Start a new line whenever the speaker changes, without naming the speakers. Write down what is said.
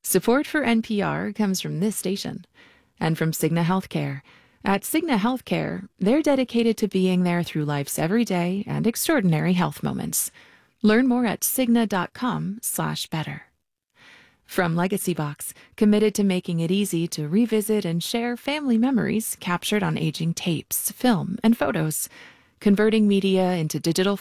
Support for NPR comes from this station and from Cigna Healthcare. At Cigna Healthcare, they're dedicated to being there through life's everyday and extraordinary health moments. Learn more at cigna.com/better. From Legacy Box, committed to making it easy to revisit and share family memories captured on aging tapes, film, and photos, converting media into digital